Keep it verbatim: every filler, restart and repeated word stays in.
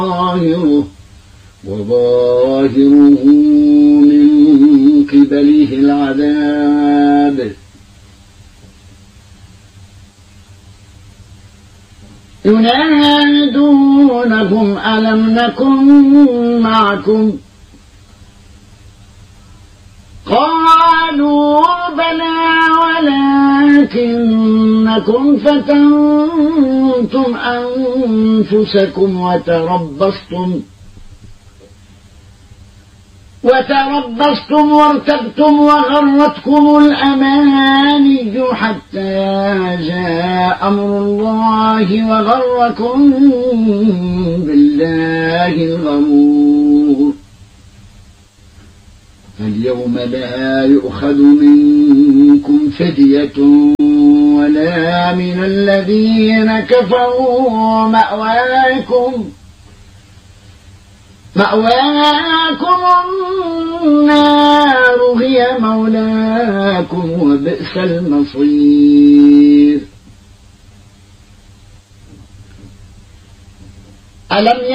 ظاهره وظاهره من قبله العذاب ينادونهم ألم نكن معكم قالوا بلى ولكنكم فتنتم أنفسكم وتربصتم وتربصتم وارتبتم وغرتكم الأماني حتى جاء أمر الله وغركم بالله الغرور فاليوم لا يؤخذ منكم فدية ولا من الذين كفروا مأواكم مأواكم النار هي مولاكم وبئس المصير. ألم